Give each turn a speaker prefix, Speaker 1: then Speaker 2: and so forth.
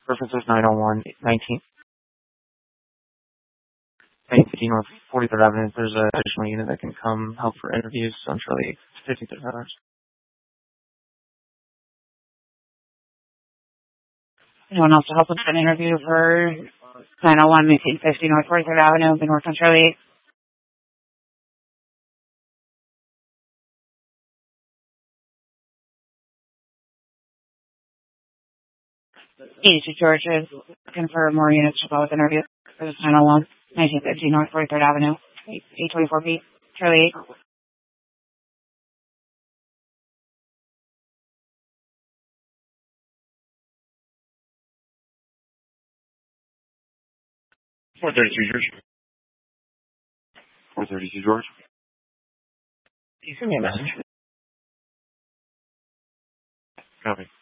Speaker 1: Reference is 901 1950 North 43rd Avenue. There's an additional unit that can come help for interviews, so I'm sure they 53 hours.
Speaker 2: Anyone else to help with an interview for 901 1950 North 43rd Avenue? Been working on Charlie 82 Georgia. Looking for more units to go with interview for this 901 1950 North 43rd Avenue. 824B. Charlie 8.
Speaker 1: George. 432 George. Can you send me a message? Copy.